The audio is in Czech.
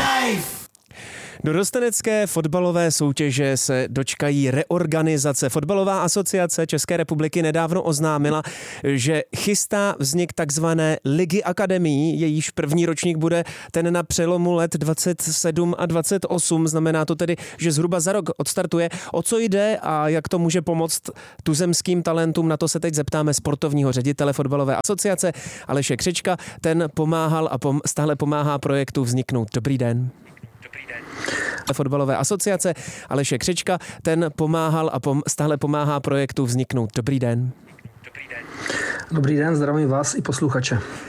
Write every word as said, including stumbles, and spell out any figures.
Live! Dorostenecké fotbalové soutěže se dočkají reorganizace. Fotbalová asociace České republiky nedávno oznámila, že chystá vznik takzvané Ligy akademií. Jejíž první ročník bude ten na přelomu let dvacet sedm a dvacet osm. Znamená to tedy, že zhruba za rok odstartuje. O co jde a jak to může pomoct tuzemským talentům, na to se teď zeptáme sportovního ředitele fotbalové asociace Aleše Křečka. Ten pomáhal a pom- stále pomáhá projektu vzniknout. Dobrý den. Dobrý den. Fotbalové asociace Aleše Křečka, ten pomáhal a pom- stále pomáhá projektu vzniknout. Dobrý den. Dobrý den. Dobrý den, zdravím vás i posluchače.